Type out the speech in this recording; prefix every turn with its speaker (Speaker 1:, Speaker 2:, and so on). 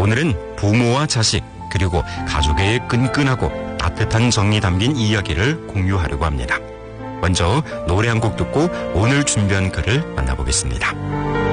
Speaker 1: 오늘은 부모와 자식 그리고 가족의 끈끈하고 따뜻한 정이 담긴 이야기를 공유하려고 합니다. 먼저 노래 한 곡 듣고 오늘 준비한 글을 만나보겠습니다.